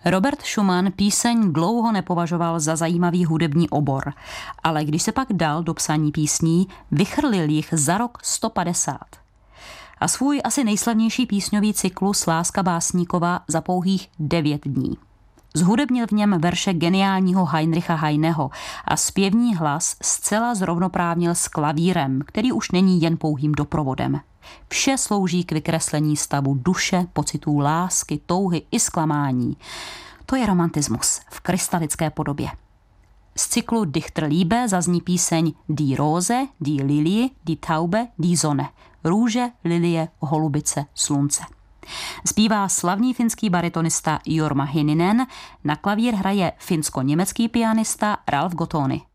Robert Schumann píseň dlouho nepovažoval za zajímavý hudební obor, ale když se pak dal do psaní písní, vychrlil jich za rok 150. A svůj asi nejslavnější písňový cyklus Láska básníkova za pouhých 9 dní. Zhudebnil v něm verše geniálního Heinricha Heineho a zpěvní hlas zcela zrovnoprávnil s klavírem, který už není jen pouhým doprovodem. Vše slouží k vykreslení stavu duše, pocitů lásky, touhy i zklamání. To je romantismus v krystalické podobě. Z cyklu Dichterliebe zazní píseň Die Rose, Die Lilie, Die Taube, Die Sonne. Růže, lilie, holubice, slunce. Zpívá slavný finský baritonista Jorma Hininen, na klavír hraje finsko-německý pianista Ralf Gottoni.